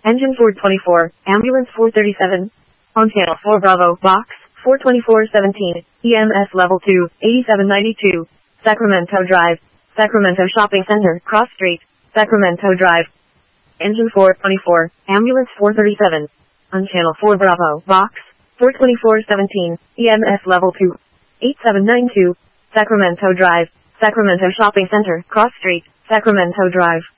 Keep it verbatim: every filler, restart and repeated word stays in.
Engine four twenty-four, Ambulance four thirty-seven. On channel four Bravo, Box, four twenty-four seventeen, E M S Level two, eighty-seven ninety-two, Sacramento Drive, Sacramento Shopping Center, Cross Street, Sacramento Drive. Engine four twenty-four, Ambulance four thirty-seven. On channel four Bravo, Box, four twenty-four seventeen, E M S Level two, eighty-seven ninety-two, Sacramento Drive, Sacramento Shopping Center, Cross Street, Sacramento Drive.